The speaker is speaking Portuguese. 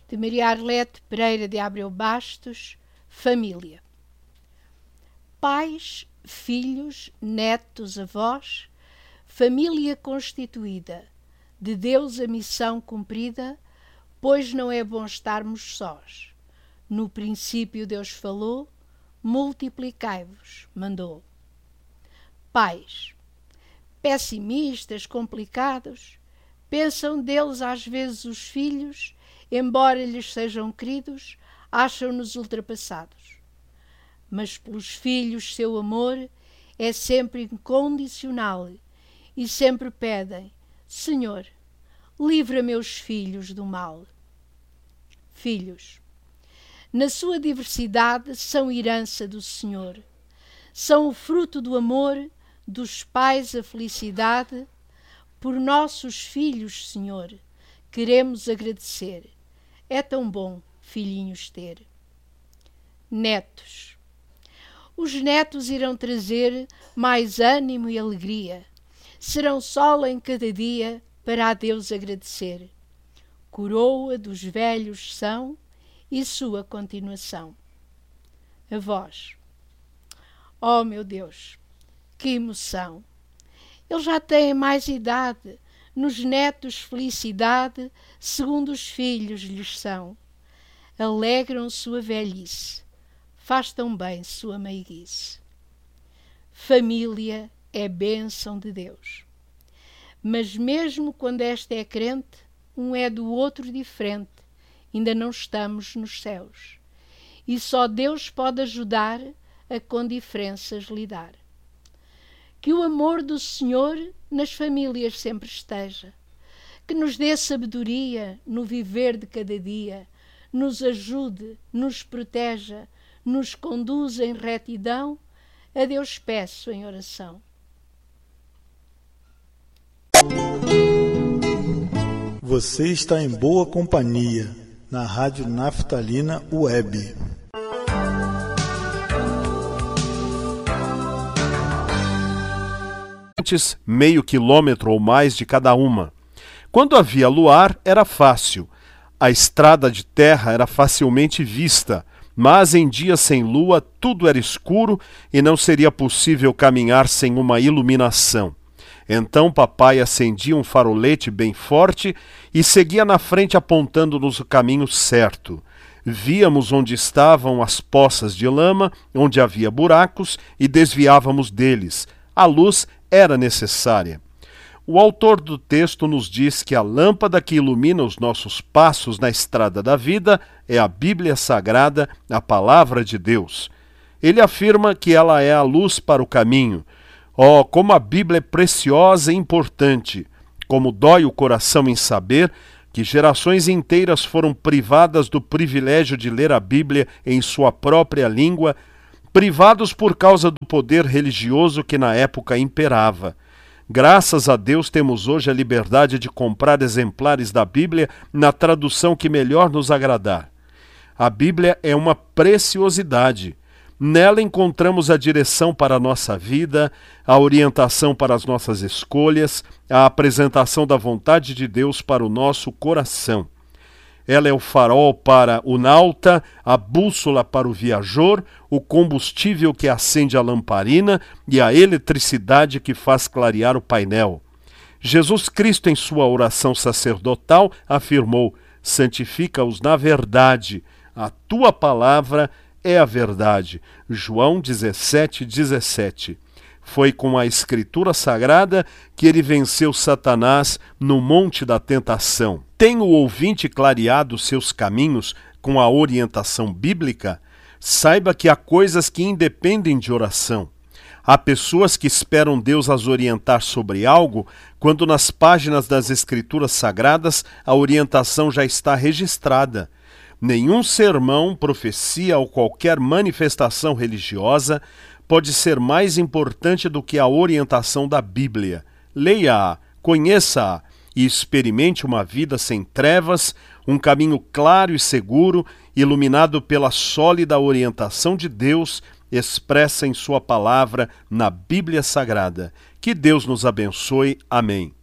de Maria Arlete Pereira de Abreu Bastos, família. Pais, filhos, netos, avós, família constituída, de Deus a missão cumprida, pois não é bom estarmos sós. No princípio Deus falou, multiplicai-vos, mandou. Pais, pessimistas, complicados, pensam deles às vezes os filhos, embora lhes sejam queridos, acham-nos ultrapassados. Mas pelos filhos seu amor é sempre incondicional e sempre pedem: Senhor, livra meus filhos do mal. Filhos, na sua diversidade, são herança do Senhor. São o fruto do amor dos pais a felicidade. Por nossos filhos, Senhor, queremos agradecer. É tão bom filhinhos ter. Netos. Os netos irão trazer mais ânimo e alegria. Serão sol em cada dia para a Deus agradecer. Coroa dos velhos são e sua continuação. Avós. Oh, meu Deus, que emoção! Eles já têm mais idade, nos netos felicidade, segundo os filhos lhes são. Alegram sua velhice, faz tão bem sua meiguice. Família é bênção de Deus. Mas mesmo quando esta é crente, um é do outro diferente, ainda não estamos nos céus. E só Deus pode ajudar a com diferenças lidar. Que o amor do Senhor nas famílias sempre esteja, que nos dê sabedoria no viver de cada dia, nos ajude, nos proteja, nos conduza em retidão. A Deus peço em oração. Você está em boa companhia, na Rádio Naftalina Web. Meio quilômetro ou mais de cada uma. Quando havia luar, era fácil. A estrada de terra era facilmente vista, mas em dias sem lua tudo era escuro e não seria possível caminhar sem uma iluminação. Então papai acendia um farolete bem forte e seguia na frente apontando-nos o caminho certo. Víamos onde estavam as poças de lama, onde havia buracos, e desviávamos deles. A luz era necessária. O autor do texto nos diz que a lâmpada que ilumina os nossos passos na estrada da vida é a Bíblia Sagrada, a Palavra de Deus. Ele afirma que ela é a luz para o caminho. Oh, como a Bíblia é preciosa e importante! Como dói o coração em saber que gerações inteiras foram privadas do privilégio de ler a Bíblia em sua própria língua, privados por causa do poder religioso que na época imperava. Graças a Deus temos hoje a liberdade de comprar exemplares da Bíblia na tradução que melhor nos agradar. A Bíblia é uma preciosidade. Nela encontramos a direção para a nossa vida, a orientação para as nossas escolhas, a apresentação da vontade de Deus para o nosso coração. Ela é o farol para o nauta, a bússola para o viajor, o combustível que acende a lamparina e a eletricidade que faz clarear o painel. Jesus Cristo, em sua oração sacerdotal, afirmou: santifica-os na verdade, a tua palavra é a verdade. João 17:17. Foi com a Escritura Sagrada que ele venceu Satanás no monte da tentação. Tem o ouvinte clareado seus caminhos com a orientação bíblica? Saiba que há coisas que independem de oração. Há pessoas que esperam Deus as orientar sobre algo, quando nas páginas das Escrituras Sagradas a orientação já está registrada. Nenhum sermão, profecia ou qualquer manifestação religiosa pode ser mais importante do que a orientação da Bíblia. Leia-a, conheça-a e experimente uma vida sem trevas, um caminho claro e seguro, iluminado pela sólida orientação de Deus, expressa em sua palavra na Bíblia Sagrada. Que Deus nos abençoe. Amém.